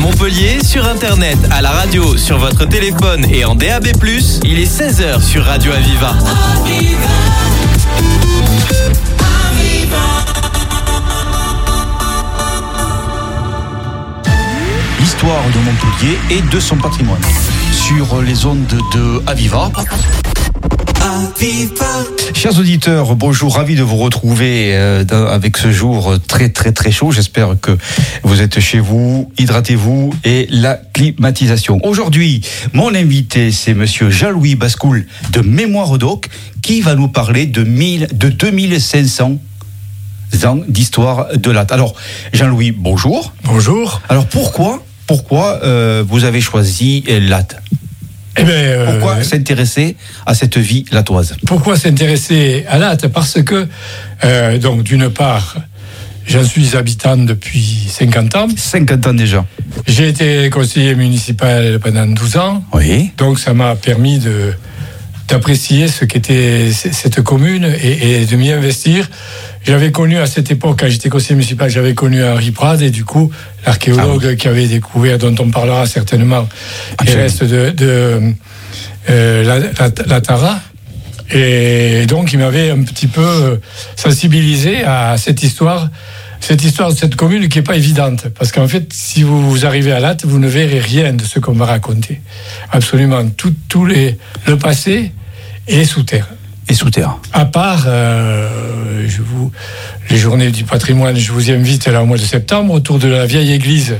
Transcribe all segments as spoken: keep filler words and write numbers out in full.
Montpellier, sur internet, à la radio, sur votre téléphone et en D A B plus, il est seize heures sur Radio Aviva. L'histoire de Montpellier et de son patrimoine sur les ondes de Aviva. Chers auditeurs, bonjour, ravi de vous retrouver euh, dans, avec ce jour très très très chaud. J'espère que vous êtes chez vous, hydratez-vous et la climatisation. Aujourd'hui, mon invité, c'est monsieur Jean-Louis Bascoul de Mémoire Doc, qui va nous parler de, mille, de deux mille cinq cents ans d'histoire de Latte. Alors, Jean-Louis, bonjour. Bonjour. Alors, pourquoi, pourquoi euh, vous avez choisi Latte ? Eh ben, euh, pourquoi s'intéresser à cette vie lattoise ? Pourquoi s'intéresser à Latte ? Parce que, euh, donc, d'une part, j'en suis habitant depuis cinquante ans. cinquante ans déjà. J'ai été conseiller municipal pendant douze ans. Oui. Donc, ça m'a permis de, d'apprécier ce qu'était cette commune et, et de m'y investir. J'avais connu à cette époque, quand j'étais conseiller municipal, j'avais connu Henri Prade et du coup, l'archéologue ah oui. qui avait découvert, dont on parlera certainement, les restes de, de euh, la, la, la Tara. Et donc, il m'avait un petit peu sensibilisé à cette histoire, cette histoire de cette commune qui n'est pas évidente. Parce qu'en fait, si vous, vous arrivez à Latte, vous ne verrez rien de ce qu'on m'a raconté. Absolument. Tout, tout les, le passé est sous terre. Et sous terre. À part euh, je vous, les journées du patrimoine, je vous y invite là au mois de septembre autour de la vieille église,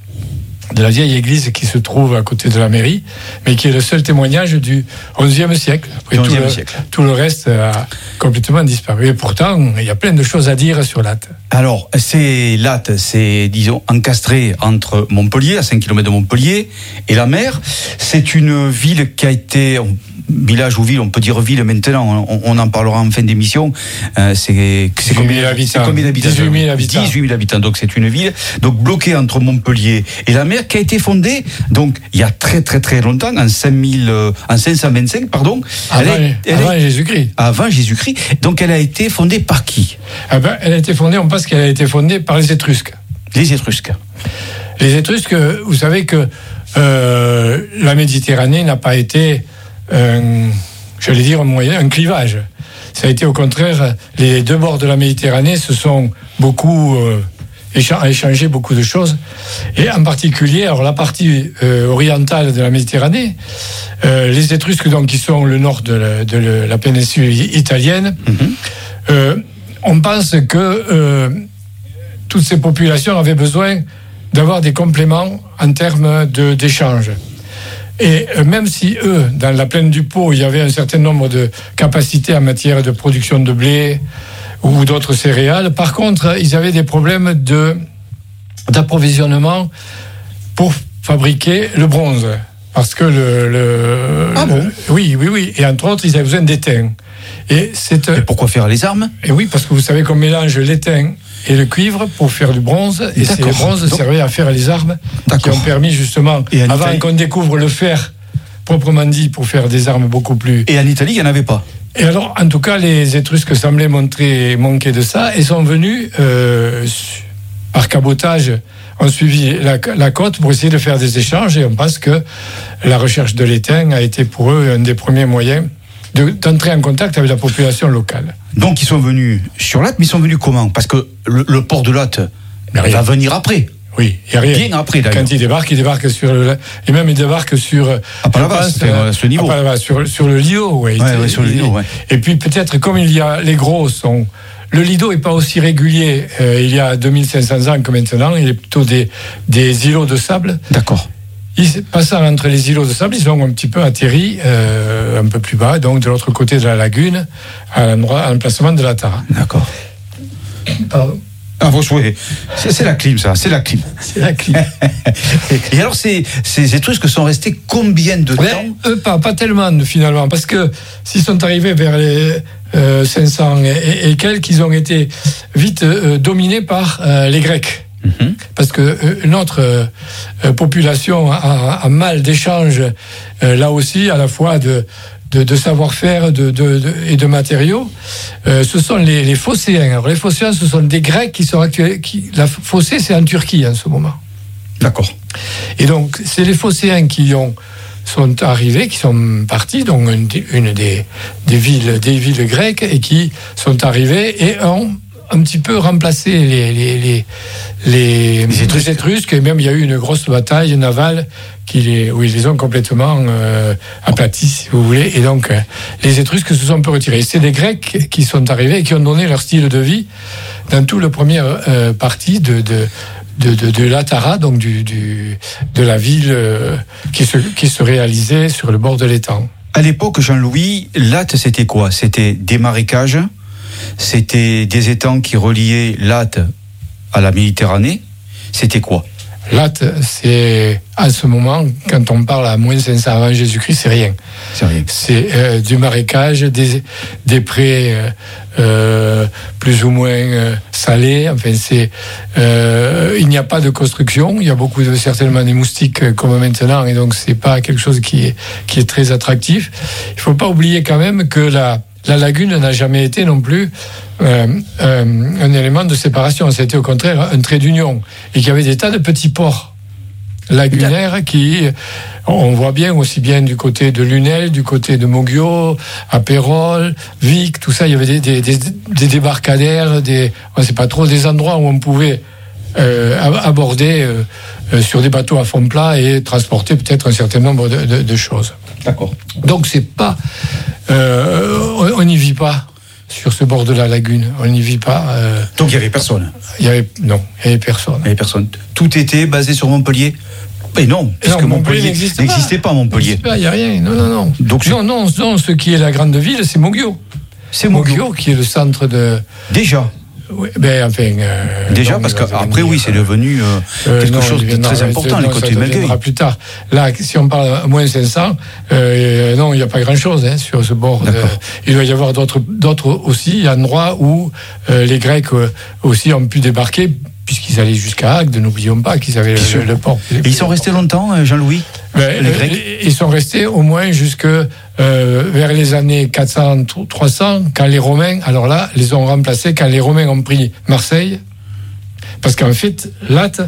de la vieille église qui se trouve à côté de la mairie, mais qui est le seul témoignage du onzième siècle. Après, tout, le, siècle. tout le reste a complètement disparu. Et pourtant, il y a plein de choses à dire sur Latte. Alors, c'est Latte, c'est, disons, encastré entre Montpellier, à cinq kilomètres de Montpellier, et la mer. C'est une ville qui a été... village ou ville, on peut dire ville maintenant, on, on en parlera en fin d'émission. Euh, c'est, c'est, combien, c'est combien d'habitants ? dix-huit mille habitants. dix-huit mille habitants, donc c'est une ville donc bloquée entre Montpellier et la mer, qui a été fondée donc il y a très très très longtemps, en cinq mille, euh, en cinq cent vingt-cinq, pardon. Avant, elle est, elle avant est, Jésus-Christ. Avant Jésus-Christ. Donc elle a été fondée par qui ? Ah ben, elle a été fondée, on pense qu'elle a été fondée par les Étrusques. Les Étrusques. Les Étrusques, vous savez que euh, la Méditerranée n'a pas été Un, j'allais dire un moyen, un clivage. Ça a été au contraire, les deux bords de la Méditerranée se sont beaucoup euh, échangé beaucoup de choses, et en particulier, alors la partie euh, orientale de la Méditerranée, euh, les Étrusques, donc qui sont le nord de la, de la péninsule italienne, mm-hmm. euh, on pense que euh, toutes ces populations avaient besoin d'avoir des compléments en termes de, d'échange. Et même si eux, dans la plaine du Pô, il y avait un certain nombre de capacités en matière de production de blé ou d'autres céréales, par contre, ils avaient des problèmes de, d'approvisionnement pour fabriquer le bronze. Parce que le... le ah bon le, Oui, oui, oui. Et entre autres, ils avaient besoin d'étain. Et, c'est, et pourquoi faire les armes ? Et oui, parce que vous savez qu'on mélange l'étain et le cuivre pour faire du bronze, et D'accord. ces bronzes Donc... servaient à faire les armes D'accord. qui ont permis justement, avant Italie... qu'on découvre le fer proprement dit, pour faire des armes beaucoup plus... Et en Italie, il n'y en avait pas. Et alors, en tout cas, les Étrusques semblaient montrer, manquer de ça, et sont venus, euh, par cabotage, ont suivi la, la côte pour essayer de faire des échanges, et on pense que la recherche de l'étain a été pour eux un des premiers moyens De, d'entrer en contact avec la population locale. Donc ils sont venus sur Latte, mais ils sont venus comment ? Parce que le, le port de Latte il va venir après. Oui, il y a rien. Bien après d'ailleurs. Quand ils débarquent, ils débarquent sur le... Et même ils débarquent sur... À Palavas, à ce niveau. À Palavas, sur, sur le Lido, ouais. Ouais, ouais, sur le Lido, ouais. Et puis peut-être, comme il y a... Les gros sont... Le Lido n'est pas aussi régulier euh, il y a deux mille cinq cents ans que maintenant. Il est plutôt des, des îlots de sable. D'accord. Ils, passant entre les îlots de sable, ils ont un petit peu atterri euh, un peu plus bas, donc de l'autre côté de la lagune, à l'endroit, à l'emplacement de la Tara. D'accord. Pardon. Ah, vos souhaits. C'est, c'est la clim, ça. C'est la clim. C'est la clim. Et alors, ces, ces Étrusques sont restés combien de Mais, temps ? Eux, pas, pas tellement, finalement. Parce que s'ils sont arrivés vers les euh, cinq cents et, et, et quelques, ils ont été vite euh, dominés par euh, les Grecs. Mmh. Parce que euh, notre euh, population a, a mal d'échanges, euh, là aussi, à la fois de, de, de savoir-faire de, de, de, et de matériaux. Euh, ce sont les, les Phocéens. Alors, les Phocéens, ce sont des Grecs qui sont actuels. Qui, la Phocée, c'est en Turquie en ce moment. D'accord. Et donc, c'est les Phocéens qui ont sont arrivés, qui sont partis, donc une, une des, des villes, des villes grecques, et qui sont arrivés et ont un petit peu remplacé les les les, les, les Étrusques. Étrusques, et même il y a eu une grosse bataille navale qui les, où ils les ont complètement euh, aplatis, si vous voulez, et donc euh, les Étrusques se sont un peu retirés. C'est les Grecs qui sont arrivés et qui ont donné leur style de vie dans tout le premier euh, partie de, de De, de, de l'Atara, donc du, du, de la ville euh, qui, se, qui se réalisait sur le bord de l'étang. À l'époque, Jean-Louis, Latte, c'était quoi? C'était des marécages, c'était des étangs qui reliaient Latte à la Méditerranée. C'était quoi? Latte, c'est, à ce moment, quand on parle à moins cinq cents avant Jésus-Christ, c'est rien. C'est rien. C'est euh, du marécage, des, des prés euh, euh, plus ou moins euh, salés. Enfin, c'est, euh, il n'y a pas de construction. Il y a beaucoup de, certainement des moustiques euh, comme maintenant, et donc c'est pas quelque chose qui est, qui est très attractif. Il faut pas oublier quand même que la, la lagune n'a jamais été non plus euh, euh, un élément de séparation. C'était au contraire un trait d'union, et qu'il y avait des tas de petits ports lagunaires qui, on voit bien aussi bien du côté de Lunel, du côté de Moguio, à Pérol, Vic, tout ça, il y avait des, des, des, des débarcadères, des, on sait pas trop, des endroits où on pouvait euh, aborder euh, sur des bateaux à fond plat et transporter peut-être un certain nombre de, de, de choses. D'accord. Donc c'est pas, euh, on n'y vit pas sur ce bord de la lagune, on n'y vit pas. Euh, Donc il y avait personne. Il y avait non, il y avait personne. Il y avait personne. Tout était basé sur Montpellier. Mais non, parce non, que Montpellier, Montpellier n'existe n'existait pas. pas Montpellier. Il n'y a rien. Non, non, non. Donc non, non, non. Ce qui est la grande ville, c'est Moguio. C'est Moguio, Moguio qui est le centre de. Déjà. Oui, ben enfin. Euh, Déjà, non, parce qu'après, oui, c'est devenu euh, euh, quelque non, chose de très important, les côtés Malgueil. Plus tard. Là, si on parle à moins cinq cents, euh, non, il n'y a pas grand-chose hein, sur ce bord. De, il doit y avoir d'autres, d'autres aussi endroits où euh, les Grecs euh, aussi ont pu débarquer, puisqu'ils allaient jusqu'à Agde, n'oublions pas qu'ils avaient le, le port. Et ils sont restés longtemps, Jean-Louis, ben, les Grecs? Ils sont restés au moins jusque euh, vers les années quatre cents, trois cents, quand les Romains, alors là, les ont remplacés, quand les Romains ont pris Marseille. Parce qu'en fait, Latte,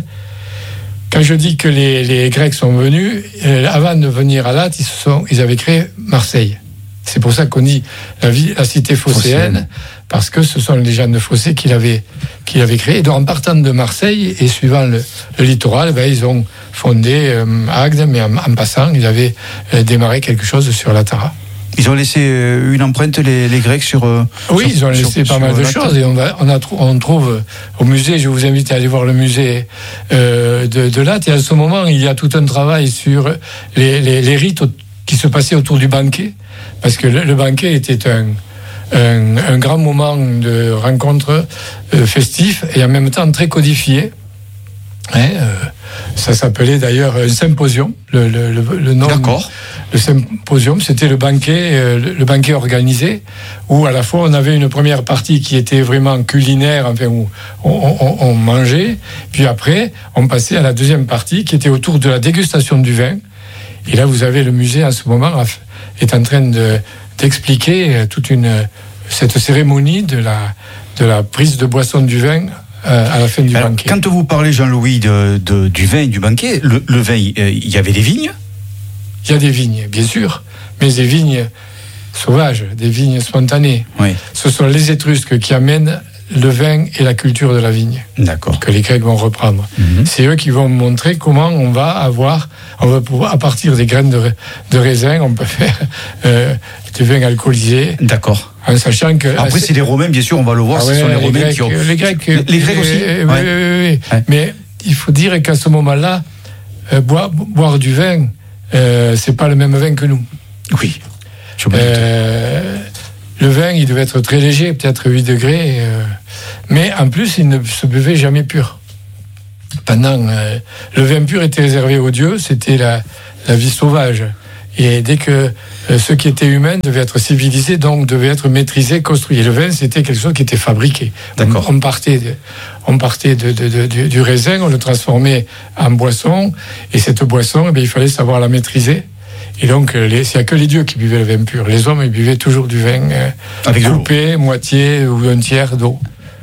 quand je dis que les, les Grecs sont venus, euh, avant de venir à Latte, ils, se sont, ils avaient créé Marseille. C'est pour ça qu'on dit la, ville, la cité phocéenne, Phocéenne. Parce que ce sont les gens de Phocée qui l'avaient, qui l'avaient créé. Et donc, en partant de Marseille et suivant le, le littoral, ben, ils ont fondé euh, Agde, mais en, en passant, ils avaient euh, démarré quelque chose sur la Tara. Ils ont laissé euh, une empreinte, les, les Grecs, sur... Euh, oui, sur, ils ont laissé sur, pas mal de choses. Et on, va, on, a, on trouve au musée, je vous invite à aller voir le musée euh, de, de Latte. Et à ce moment, il y a tout un travail sur les, les, les rites qui se passaient autour du banquet. Parce que le, le banquet était un, un, un grand moment de rencontre euh, festif et en même temps très codifié. Hein, euh, ça s'appelait d'ailleurs un symposium. Le, le, le, le nom. D'accord. Le symposium, c'était le banquet, euh, le, le banquet organisé, où à la fois on avait une première partie qui était vraiment culinaire, enfin où on, on, on mangeait, puis après on passait à la deuxième partie qui était autour de la dégustation du vin. Et là, vous avez le musée en ce moment est en train de, d'expliquer toute une cette cérémonie de la de la prise de boisson du vin euh, à la fin du Alors, banquet. Quand vous parlez, Jean-Louis, de, de, du vin et du banquet, le, le vin, il y avait des vignes? Il y a des vignes, bien sûr, mais des vignes sauvages, des vignes spontanées. Oui. Ce sont les Étrusques qui amènent le vin et la culture de la vigne. D'accord. Que les Grecs vont reprendre. Mm-hmm. C'est eux qui vont montrer comment on va avoir, on va pouvoir, à partir des graines de, de raisin, on peut faire euh, du vin alcoolisé. D'accord. En sachant que. Après, c'est les Romains, bien sûr, on va le voir, ah ouais, ce sont les, les Romains Grecs, qui ont. Les Grecs. Les, les Grecs aussi. Euh, ouais. Oui, oui, oui. Ouais. Mais il faut dire qu'à ce moment-là, euh, boire, boire du vin, euh, c'est pas le même vin que nous. Oui. Je euh, Le vin, il devait être très léger, peut-être huit degrés, euh, mais en plus, il ne se buvait jamais pur. Pendant, euh, le vin pur était réservé aux dieux, c'était la, la vie sauvage. Et dès que euh, ce qui était humain devait être civilisé, donc devait être maîtrisé, construit. Et le vin, c'était quelque chose qui était fabriqué. D'accord. On, on partait, de, on partait de, de, de, de, du raisin, on le transformait en boisson, et cette boisson, eh bien, il fallait savoir la maîtriser. Et donc, il n'y a que les dieux qui buvaient le vin pur. Les hommes, ils buvaient toujours du vin euh, avec coupé, moitié ou un tiers d'eau.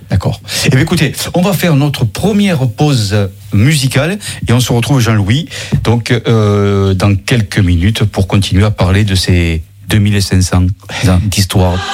D'accord. Eh bien, écoutez, on va faire notre première pause musicale et on se retrouve, Jean-Louis, donc euh, dans quelques minutes pour continuer à parler de ces deux mille cinq cents ans d'histoire.